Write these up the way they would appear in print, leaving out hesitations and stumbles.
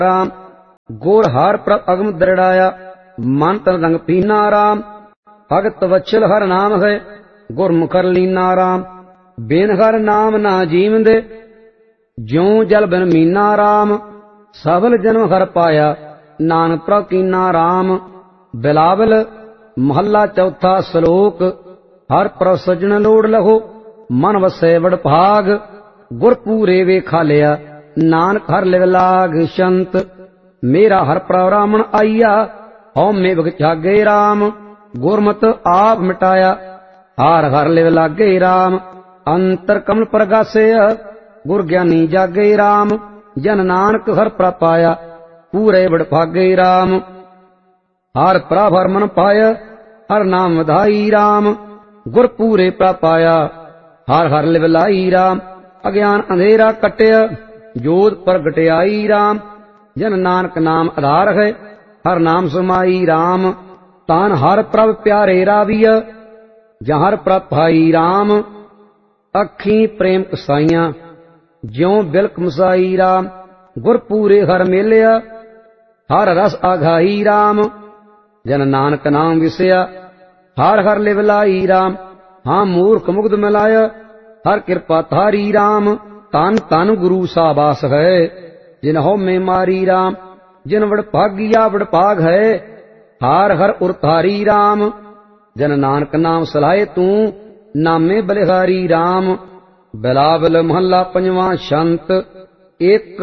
राम गोर हार प्रभ अगम दृढ़ाया मन तन रंग पीना राम भगत वत्सल हर नाम है गुरमुखर लीना राम बिन हर नाम ना जीवंदे ज्यों जल बिन मीना राम सफल जन्म हर पाया नानक प्रभ कीना राम बिलावल महला चौथा श्लोक हर प्रभ सजन लोड़ लहो मन वसै वड भाग गुर पूरे वेखा लिया नानक हर लिव लाग संत मेरा हर प्रवरामण आईया हौ में बग जागे राम गुरमत आप मिटाया हार हर लिव लागे राम अंतर कमल प्रगासे गुर ज्ञानी जागे राम जन नानक हर प्रपाया पूरे बड़ भागे राम हर प्रभ हर मन पाय हर नाम वधाई राम गुर पूरे प्रपाया हर हर लिव लाई राम अज्ञान अंधेरा कटिया जोत प्रगटियाई राम जन नानक नाम आधार है हर नाम समाई राम तान हर प्रभ प्यारे राविया जहर प्रभ भाई राम अखी प्रेम कसाइया ज्यों बिलक मसाई राम गुर पूरे हर मेलिया हर रस आघाई राम जन नानक नाम विसया हर हर लिव लाई राम हाँ मूर्ख मुग्ध मिलाया हर कृपा थारी राम तन तन गुरु साबास है जिन हो में मारी राम जिन वड भागिया वड भाग है हार हर उरतारी राम जन नानक नाम सलाहे तू नामे बलिहारी राम बिलावल महला पंजवा शंत एक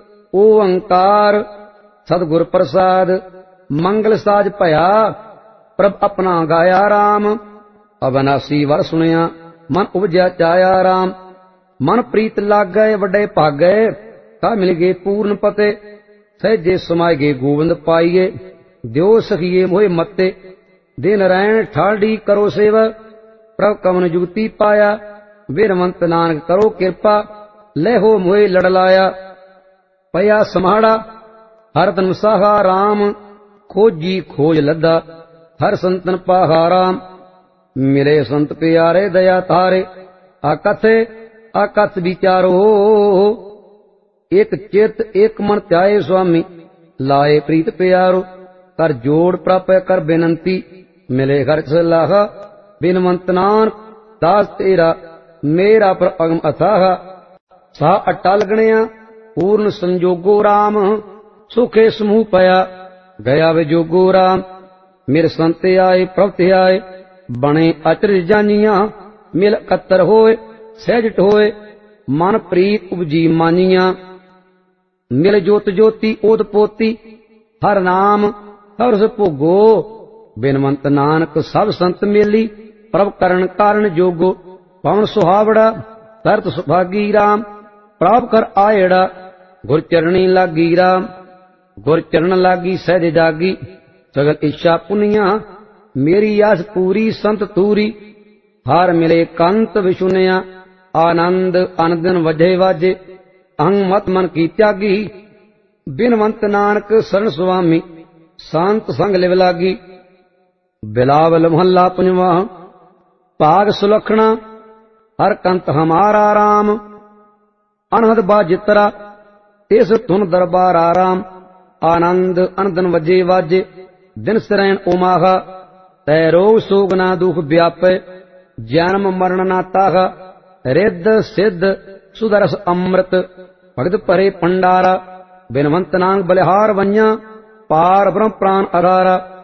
ओंकार सतगुर प्रसाद मंगल साज भया प्रभ अपना गाया राम अविनाशी वर सुनिया मन उपजया चाया राम मन प्रीत लाग गए वड्डे भाग गए ता मिल गए पूर्ण पते सहजे समाय गए गोविंद पाइये द्यो सखिए मोहे मत्ते दिन रैन ठाडी करो सेवा प्रभ कवन जुगती पाया वीरवंत नानक करो कृपा ले हो मोहे लड़लाया पया समाड़ा हर तन साहा राम खोजी खोज लद्दा हर संतन पाहा राम मिले संत प्यारे दया तारे आकथे आकथ विचारो एक चित एक मन त्याए स्वामी लाए प्रीत प्यारो कर जोड़ प्राप्त कर बेनंती मिले घर सलाह बिनवंत नानक दास तेरा मेरा पर अगम अथाह सा अटल गणिया पूर्ण संजोगो राम सुखे समूह पया गया वे जोगो राम मेरे संत आए प्रभु आए बने अचरज जानिया मिल कत्तर होए सहजट होए मन प्रीत उपजी मानिया मिल जोत ज्योति ओद पोती हर नाम हर रस भोगो बिनवंत नानक सब संत मेली प्रभ करण कारण जोगो पवन सुहावड़ा तरत सुभागी राम प्राप कर आयड़ा गुर चरणी लागी राम गुर चरण लागी सहज जागी सगल इच्छा पुनिया मेरी आस पूरी संत तूरी हार मिले कंत विशुनिया आनंद अनदिन वजे वाजे अहं मत मन की त्यागी बिनवंत नानक शरण स्वामी शांत संग लिव लागी बिलावल महला पंजवा भाग सुलखना हर कंत हमारा राम अनहद बाजितरा तिस धुन दरबार आराम आनंद अनदन वजे वाजे दिन सरैन उमाहा तै रोग सोग ना दुख व्यापे जन्म मरण ना ताह रिद्ध सिद्ध सुदरस अमृत भगत परे पंडारा बिनवंत नांग बलिहार वन्या पार ब्रह्म प्राण अधारा